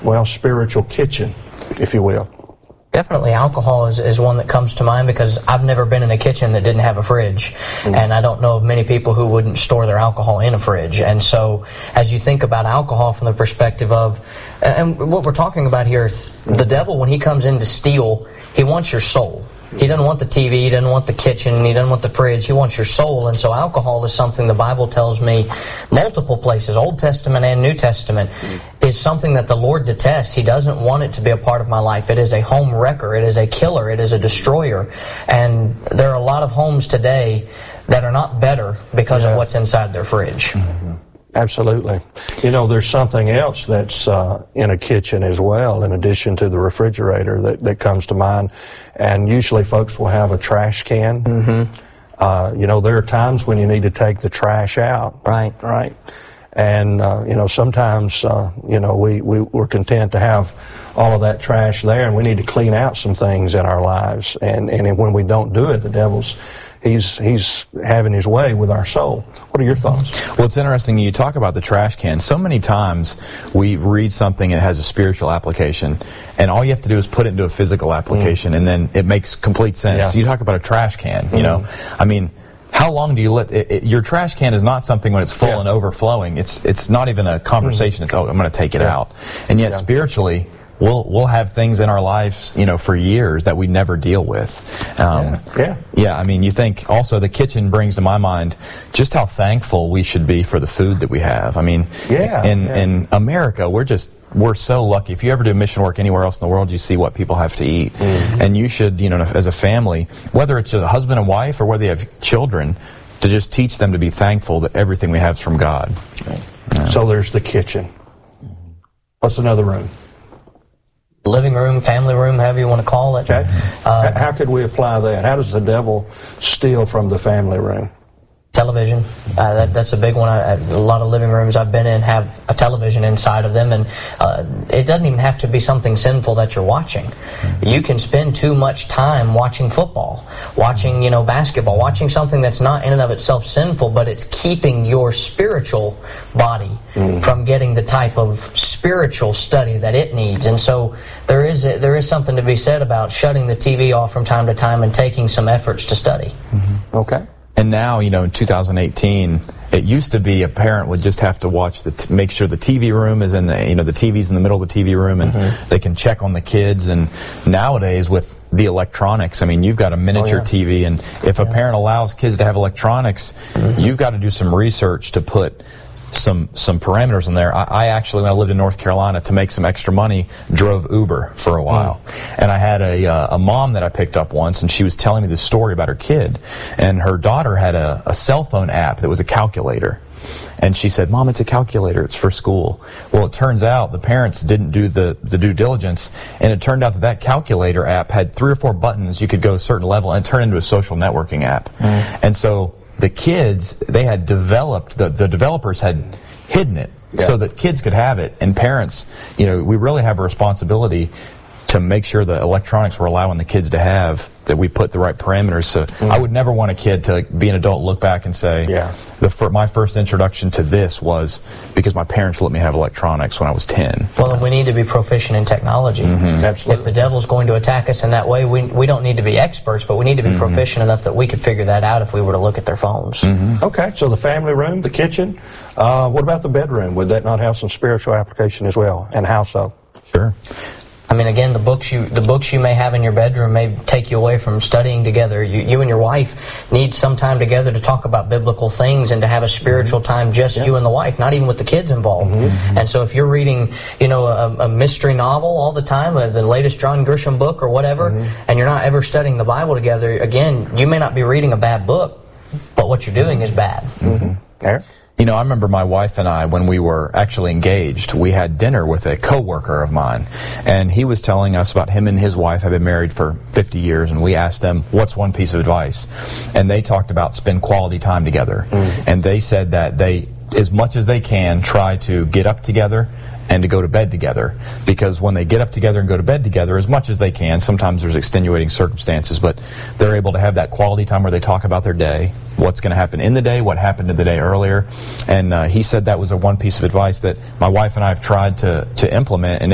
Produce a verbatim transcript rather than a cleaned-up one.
well, spiritual kitchen, if you will? Definitely alcohol is, is one that comes to mind, because I've never been in a kitchen that didn't have a fridge. Mm. And I don't know of many people who wouldn't store their alcohol in a fridge. And so as you think about alcohol from the perspective of, and what we're talking about here is the devil, when he comes in to steal, he wants your soul. He doesn't want the T V, he doesn't want the kitchen, he doesn't want the fridge, he wants your soul. And so alcohol is something the Bible tells me multiple places, Old Testament and New Testament, is something that the Lord detests. He doesn't want it to be a part of my life. It is a home wrecker, it is a killer, it is a destroyer. And there are a lot of homes today that are not better because yeah. of what's inside their fridge. Mm-hmm. Absolutely. You know, there's something else that's uh, in a kitchen as well, in addition to the refrigerator, that, that comes to mind. And usually folks will have a trash can. Mm-hmm. Uh, you know, there are times when you need to take the trash out. Right. Right. And, uh, you know, sometimes, uh, you know, we, we, we're content to have all of that trash there, and we need to clean out some things in our lives. And, and when we don't do it, the devil's He's he's having his way with our soul. What are your thoughts? Well, it's interesting you talk about the trash can. So many times we read something that has a spiritual application, and all you have to do is put it into a physical application, mm. and then it makes complete sense. Yeah. You talk about a trash can, you mm. know. I mean, how long do you let it, it, your trash can is not something when it's full yeah. and overflowing. It's it's not even a conversation. Mm. It's, oh, I'm going to take it yeah. out. And yet yeah. spiritually, We'll we'll have things in our lives, you know, for years that we never deal with. Um, yeah. yeah. Yeah. I mean, you think also the kitchen brings to my mind just how thankful we should be for the food that we have. I mean, yeah, in yeah. in America, we're just we're so lucky. If you ever do mission work anywhere else in the world, you see what people have to eat, mm-hmm. and you should, you know, as a family, whether it's a husband and wife or whether you have children, to just teach them to be thankful that everything we have is from God. Right. Yeah. So there's the kitchen. What's another room? Living room, family room, however you want to call it. Okay. Uh, How could we apply that? How does the devil steal from the family room? Television. Uh, that, that's a big one. I, a lot of living rooms I've been in have a television inside of them, and uh, it doesn't even have to be something sinful that you're watching. You can spend too much time watching football, watching, you know, basketball, watching something that's not in and of itself sinful, but it's keeping your spiritual body mm. from getting the type of spiritual study that it needs. And so there is a, there is something to be said about shutting the T V off from time to time and taking some efforts to study. Mm-hmm. Okay. And now, you know, in two thousand eighteen, it used to be a parent would just have to watch the, t make sure the T V room is in the, you know, the T V's in the middle of the T V room, and mm-hmm. they can check on the kids. And nowadays, with the electronics, I mean, you've got a miniature oh, yeah. T V, and if yeah. a parent allows kids to have electronics, mm-hmm. you've got to do some research to put some some parameters in there. I, I actually, when I lived in North Carolina, to make some extra money, drove Uber for a while. Mm. And I had a, uh, a mom that I picked up once, and she was telling me this story about her kid. And her daughter had a, a cell phone app that was a calculator. And she said, "Mom, it's a calculator. It's for school." Well, it turns out the parents didn't do the, the due diligence, and it turned out that that calculator app had three or four buttons. You could go a certain level and turn into a social networking app. Mm. And so the kids, they had developed, the, the developers had hidden it yeah. so that kids could have it. And parents, you know, we really have a responsibility to make sure the electronics we're allowing the kids to have, that we put the right parameters. So mm. I would never want a kid to be an adult, look back and say, yeah. the fir my first introduction to this was because my parents let me have electronics when I was ten. Well, we need to be proficient in technology. Mm-hmm. Absolutely. If the devil's going to attack us in that way, we, we don't need to be experts, but we need to be mm-hmm. proficient enough that we could figure that out if we were to look at their phones. Mm-hmm. Okay, so the family room, the kitchen. Uh, what about the bedroom? Would that not have some spiritual application as well? And how so? Sure. I mean, again, the books you the books you may have in your bedroom may take you away from studying together. You, you and your wife need some time together to talk about biblical things and to have a spiritual mm-hmm. time, just yeah. you and the wife, not even with the kids involved. Mm-hmm. And so if you're reading, you know, a, a mystery novel all the time, uh, the latest John Grisham book or whatever, mm-hmm. and you're not ever studying the Bible together, again, you may not be reading a bad book, but what you're doing is bad. Mm-hmm. Eric? You know, I remember my wife and I, when we were actually engaged, we had dinner with a coworker of mine, and he was telling us about him and his wife have been married for fifty years, and we asked them, what's one piece of advice? And they talked about spend quality time together. Mm. And they said that they, as much as they can, try to get up together and to go to bed together, because when they get up together and go to bed together, as much as they can, sometimes there's extenuating circumstances, but they're able to have that quality time where they talk about their day, what's going to happen in the day, what happened in the day earlier. And uh, he said that was a one piece of advice that my wife and I have tried to, to implement, and